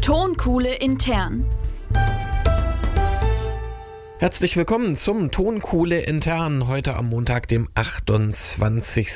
Tonkuhle intern. Herzlich willkommen zum Tonkuhle intern, heute am Montag, dem 28.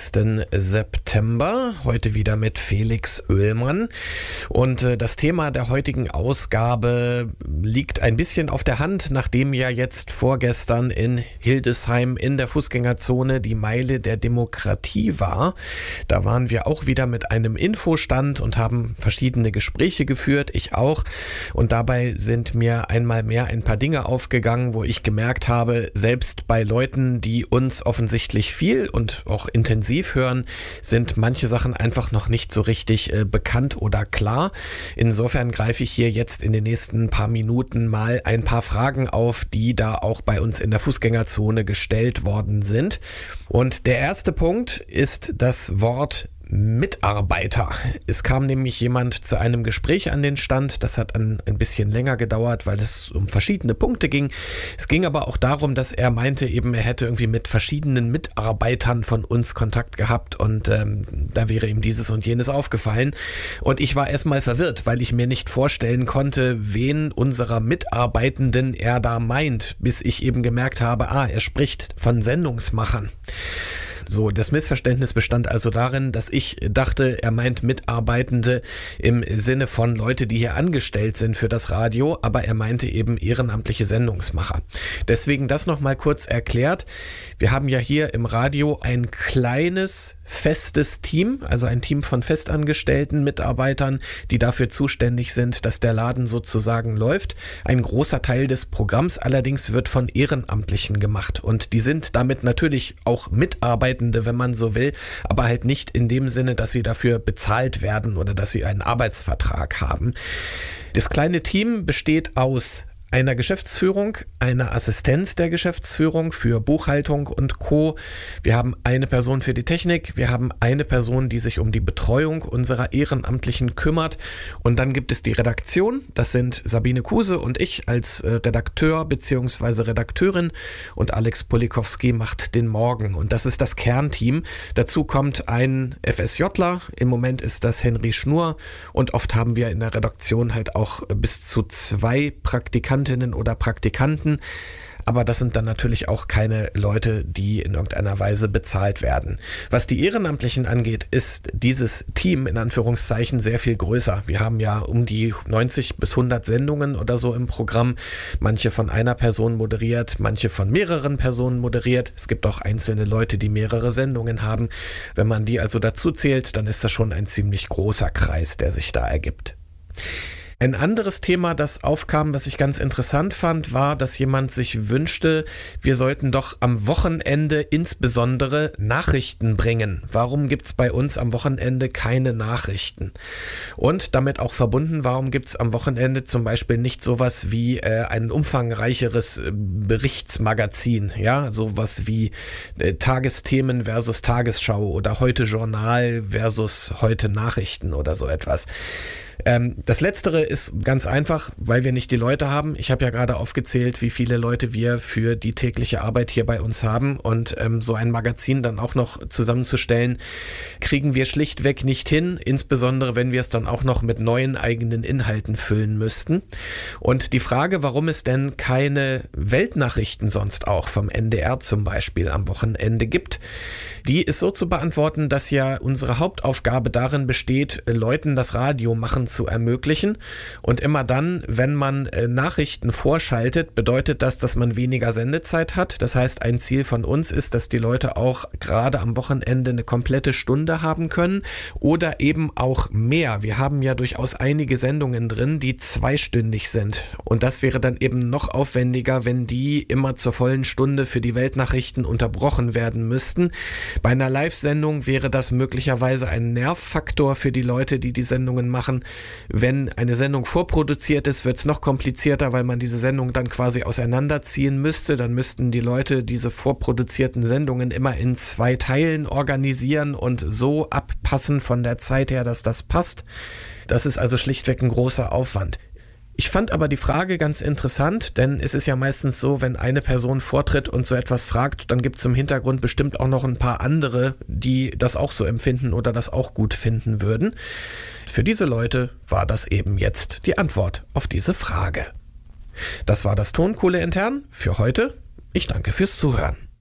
September, heute wieder mit Felix Oehlmann. Und das Thema der heutigen Ausgabe liegt ein bisschen auf der Hand, nachdem ja jetzt vorgestern in Hildesheim in der Fußgängerzone die Meile der Demokratie war. Da waren wir auch wieder mit einem Infostand und haben verschiedene Gespräche geführt, ich auch. Und dabei sind mir einmal mehr ein paar Dinge aufgegangen, wo ich gemerkt habe, selbst bei Leuten, die uns offensichtlich viel und auch intensiv hören, sind manche Sachen einfach noch nicht so richtig bekannt oder klar. Insofern greife ich hier jetzt in den nächsten paar Minuten mal ein paar Fragen auf, die da auch bei uns in der Fußgängerzone gestellt worden sind. Und der erste Punkt ist das Wort Mitarbeiter. Es kam nämlich jemand zu einem Gespräch an den Stand. Das hat ein bisschen länger gedauert, weil es um verschiedene Punkte ging. Es ging aber auch darum, dass er meinte, eben er hätte irgendwie mit verschiedenen Mitarbeitern von uns Kontakt gehabt und da wäre ihm dieses und jenes aufgefallen. Und ich war erstmal verwirrt, weil ich mir nicht vorstellen konnte, wen unserer Mitarbeitenden er da meint, bis ich eben gemerkt habe, er spricht von Sendungsmachern. So, das Missverständnis bestand also darin, dass ich dachte, er meint Mitarbeitende im Sinne von Leute, die hier angestellt sind für das Radio, aber er meinte eben ehrenamtliche Sendungsmacher. Deswegen das nochmal kurz erklärt. Wir haben ja hier im Radio ein kleines, festes Team, also ein Team von festangestellten Mitarbeitern, die dafür zuständig sind, dass der Laden sozusagen läuft. Ein großer Teil des Programms allerdings wird von Ehrenamtlichen gemacht und die sind damit natürlich auch Mitarbeitende, wenn man so will, aber halt nicht in dem Sinne, dass sie dafür bezahlt werden oder dass sie einen Arbeitsvertrag haben. Das kleine Team besteht aus einer Geschäftsführung, einer Assistenz der Geschäftsführung für Buchhaltung und Co. Wir haben eine Person für die Technik, wir haben eine Person, die sich um die Betreuung unserer Ehrenamtlichen kümmert und dann gibt es die Redaktion, das sind Sabine Kuse und ich als Redakteur bzw. Redakteurin und Alex Polikowski macht den Morgen und das ist das Kernteam. Dazu kommt ein FSJler, im Moment ist das Henry Schnur und oft haben wir in der Redaktion halt auch bis zu 2 Praktikantinnen oder Praktikanten, aber das sind dann natürlich auch keine Leute, die in irgendeiner Weise bezahlt werden. Was die Ehrenamtlichen angeht, ist dieses Team in Anführungszeichen sehr viel größer. Wir haben ja um die 90 bis 100 Sendungen oder so im Programm, manche von einer Person moderiert, manche von mehreren Personen moderiert. Es gibt auch einzelne Leute, die mehrere Sendungen haben. Wenn man die also dazu zählt, dann ist das schon ein ziemlich großer Kreis, der sich da ergibt. Ein anderes Thema, das aufkam, was ich ganz interessant fand, war, dass jemand sich wünschte, wir sollten doch am Wochenende insbesondere Nachrichten bringen. Warum gibt's bei uns am Wochenende keine Nachrichten? Und damit auch verbunden, warum gibt's am Wochenende zum Beispiel nicht sowas wie ein umfangreicheres Berichtsmagazin? Ja, sowas wie Tagesthemen versus Tagesschau oder Heute Journal versus Heute Nachrichten oder so etwas. Das Letztere ist ganz einfach, weil wir nicht die Leute haben. Ich habe ja gerade aufgezählt, wie viele Leute wir für die tägliche Arbeit hier bei uns haben und so ein Magazin dann auch noch zusammenzustellen, kriegen wir schlichtweg nicht hin, insbesondere wenn wir es dann auch noch mit neuen eigenen Inhalten füllen müssten. Und die Frage, warum es denn keine Weltnachrichten sonst auch vom NDR zum Beispiel am Wochenende gibt, die ist so zu beantworten, dass ja unsere Hauptaufgabe darin besteht, Leuten das Radio machen zu ermöglichen. Und immer dann, wenn man Nachrichten vorschaltet, bedeutet das, dass man weniger Sendezeit hat. Das heißt, ein Ziel von uns ist, dass die Leute auch gerade am Wochenende eine komplette Stunde haben können oder eben auch mehr. Wir haben ja durchaus einige Sendungen drin, die 2-stündig sind. Und das wäre dann eben noch aufwendiger, wenn die immer zur vollen Stunde für die Weltnachrichten unterbrochen werden müssten. Bei einer Live-Sendung wäre das möglicherweise ein Nervfaktor für die Leute, die die Sendungen machen. Wenn eine Sendung vorproduziert ist, wird es noch komplizierter, weil man diese Sendung dann quasi auseinanderziehen müsste. Dann müssten die Leute diese vorproduzierten Sendungen immer in 2 Teilen organisieren und so abpassen von der Zeit her, dass das passt. Das ist also schlichtweg ein großer Aufwand. Ich fand aber die Frage ganz interessant, denn es ist ja meistens so, wenn eine Person vortritt und so etwas fragt, dann gibt es im Hintergrund bestimmt auch noch ein paar andere, die das auch so empfinden oder das auch gut finden würden. Für diese Leute war das eben jetzt die Antwort auf diese Frage. Das war das Tonkohle intern für heute. Ich danke fürs Zuhören.